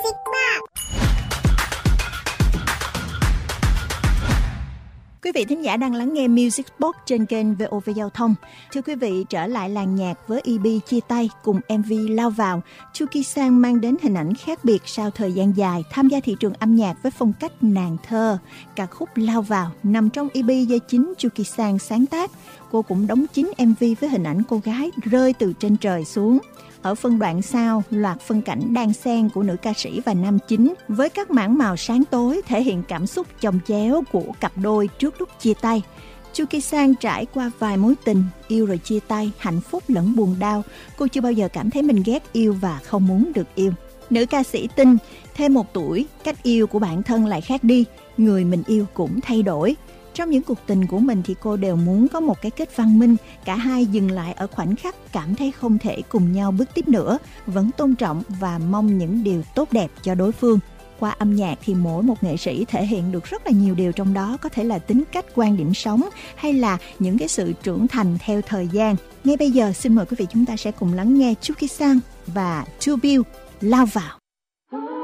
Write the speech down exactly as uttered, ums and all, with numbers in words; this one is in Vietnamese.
Music Box. Quý vị thính giả đang lắng nghe Music Box trên kênh vê o vê Giao thông. Thưa quý vị, trở lại làng nhạc với e bê chia tay cùng em vê Lao Vào. Chuki Sang mang đến hình ảnh khác biệt sau thời gian dài tham gia thị trường âm nhạc với phong cách nàng thơ. Ca khúc Lao Vào nằm trong e bê do chính Chuki Sang sáng tác. Cô cũng đóng chính em vê với hình ảnh cô gái rơi từ trên trời xuống. Ở phân đoạn sau, loạt phân cảnh đan xen của nữ ca sĩ và nam chính với các mảng màu sáng tối thể hiện cảm xúc chồng chéo của cặp đôi trước lúc chia tay. Chuki Sang trải qua vài mối tình, yêu rồi chia tay, hạnh phúc lẫn buồn đau. Cô chưa bao giờ cảm thấy mình ghét yêu và không muốn được yêu. Nữ ca sĩ tin, thêm một tuổi, cách yêu của bản thân lại khác đi, người mình yêu cũng thay đổi. Trong những cuộc tình của mình thì cô đều muốn có một cái kết văn minh, cả hai dừng lại ở khoảnh khắc cảm thấy không thể cùng nhau bước tiếp nữa, vẫn tôn trọng và mong những điều tốt đẹp cho đối phương. Qua âm nhạc thì mỗi một nghệ sĩ thể hiện được rất là nhiều điều trong đó, có thể là tính cách, quan điểm sống hay là những cái sự trưởng thành theo thời gian. Ngay bây giờ xin mời quý vị chúng ta sẽ cùng lắng nghe Chuki Sang và To Build Lao Vào.